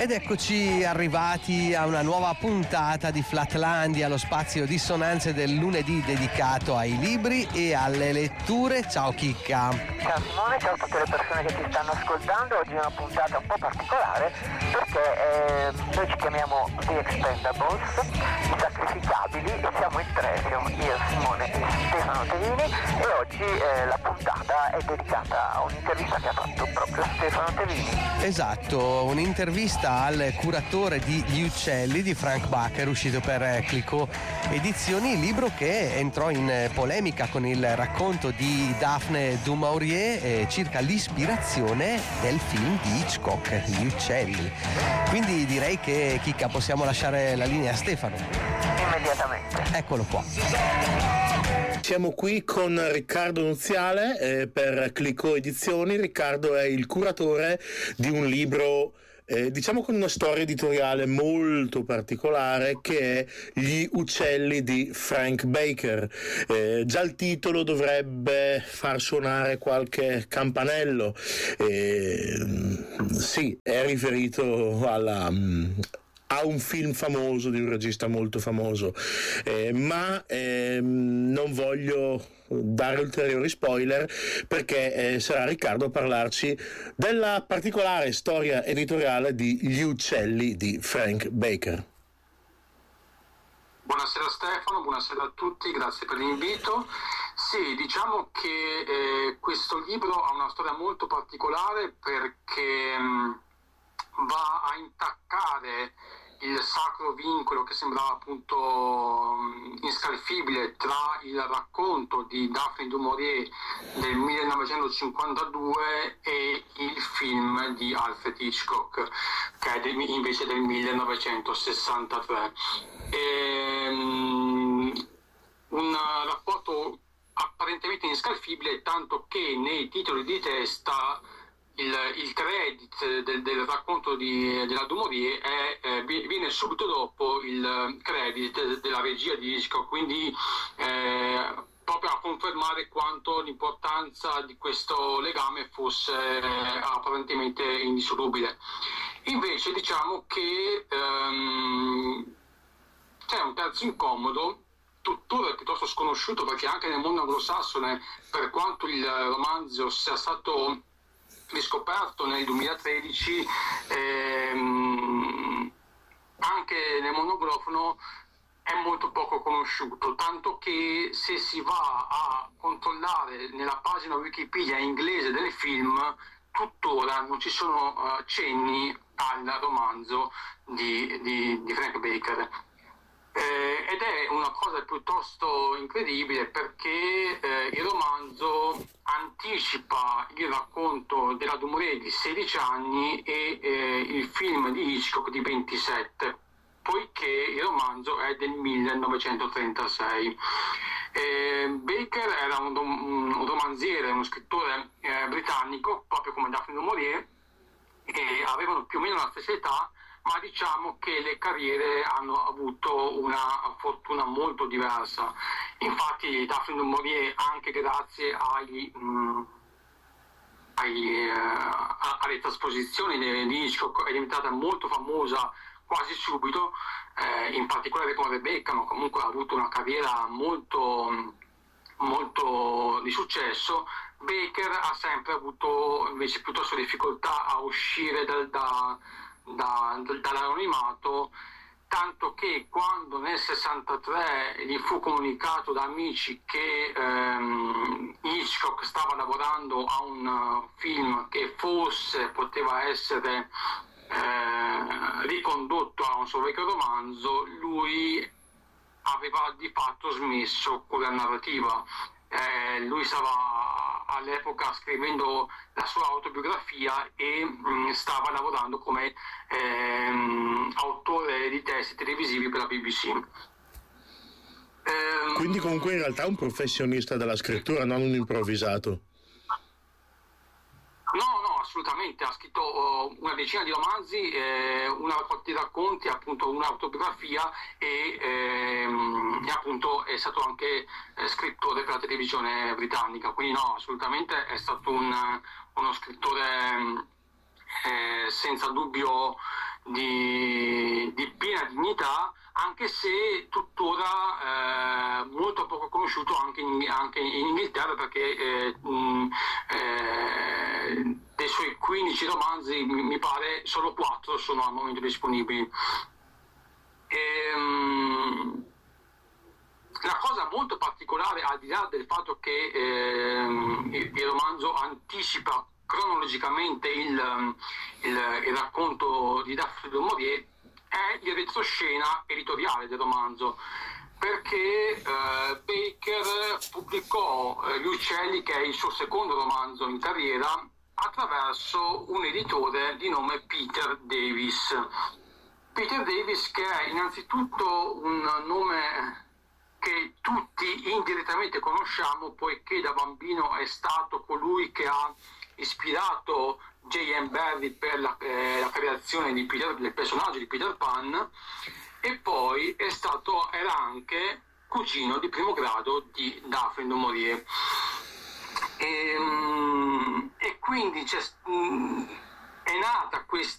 Ed eccoci arrivati a una nuova puntata di Flatlandia, lo spazio dissonanze del lunedì dedicato ai libri e alle letture. Ciao Chicca. Ciao Simone, ciao a tutte le persone che ti stanno ascoltando. Oggi è una puntata un po' particolare perché noi ci chiamiamo The Expendables, i sacrificabili, e siamo in tre, siamo io, Simone e Stefano Tevini, e oggi la puntata è dedicata a un'intervista che ha fatto proprio Stefano Tevini. Esatto, un'intervista al curatore di Gli Uccelli di Frank Baker, uscito per Clicquot Edizioni, libro che entrò in polemica con il racconto di Daphne du Maurier circa l'ispirazione del film di Hitchcock, Gli Uccelli. Quindi direi che, Chicca, possiamo lasciare la linea a Stefano. Immediatamente. Eccolo qua. Siamo qui con Riccardo Nuziale per Clicquot Edizioni. Riccardo è il curatore di un libro diciamo con una storia editoriale molto particolare, che è Gli Uccelli di Frank Baker. Già il titolo dovrebbe far suonare qualche campanello. Sì, è riferito a un film famoso di un regista molto famoso, ma non voglio dare ulteriori spoiler perché sarà Riccardo a parlarci della particolare storia editoriale di Gli Uccelli di Frank Baker. Buonasera Stefano, buonasera a tutti, grazie per l'invito. Sì, diciamo che questo libro ha una storia molto particolare perché va a intaccare il sacro vincolo che sembrava appunto inscalfibile tra il racconto di Daphne du Maurier del 1952 e il film di Alfred Hitchcock, che è invece del 1963. Un rapporto apparentemente inscalfibile, tanto che nei titoli di testa il credit del racconto della du Maurier viene subito dopo il credit della regia di Hitchcock, quindi proprio a confermare quanto l'importanza di questo legame fosse apparentemente indissolubile. Invece diciamo che c'è un terzo incomodo, tuttora piuttosto sconosciuto, perché anche nel mondo anglosassone, per quanto il romanzo sia stato riscoperto nel 2013, anche nel mondo anglofono è molto poco conosciuto, tanto che se si va a controllare nella pagina Wikipedia inglese del film, tuttora non ci sono cenni al romanzo di Frank Baker. Ed è una cosa piuttosto incredibile perché il romanzo anticipa il racconto della du Maurier di 16 anni e il film di Hitchcock di 27, poiché il romanzo è del 1936. Baker era un romanziere, uno scrittore britannico, proprio come Daphne du Maurier, e avevano più o meno la stessa età, ma diciamo che le carriere hanno avuto una fortuna molto diversa. Infatti Daphne du Maurier, anche grazie alle trasposizioni di Hitchcock, è diventata molto famosa quasi subito, in particolare come Rebecca, ma comunque ha avuto una carriera molto di successo. Baker ha sempre avuto invece piuttosto difficoltà a uscire dall'anonimato, tanto che quando nel 63 gli fu comunicato da amici che Hitchcock stava lavorando a un film che forse poteva essere ricondotto a un suo vecchio romanzo, lui aveva di fatto smesso con la narrativa. Lui stava all'epoca scrivendo la sua autobiografia e stava lavorando come autore di testi televisivi per la BBC. Quindi comunque in realtà un professionista della scrittura, non un improvvisato. No, assolutamente, ha scritto una decina di romanzi, una raccolta di racconti, appunto un'autobiografia e appunto è stato anche scrittore per la televisione britannica, quindi no, assolutamente è stato uno scrittore senza dubbio di piena dignità, anche se tuttora molto poco conosciuto anche in Inghilterra, perché dei suoi 15 romanzi mi pare solo 4 sono al momento disponibili. La cosa molto particolare, al di là del fatto che il romanzo anticipa cronologicamente il racconto di Daphne du Maurier, è il retroscena editoriale del romanzo, perché Baker pubblicò Gli uccelli, che è il suo secondo romanzo in carriera, attraverso un editore di nome Peter Davis. Peter Davis, che è innanzitutto un nome che tutti indirettamente conosciamo, poiché da bambino è stato colui che ha ispirato J.M. Barrie per la creazione del personaggio di Peter Pan, e poi era anche cugino di primo grado di Daphne du Maurier. E quindi è nata questa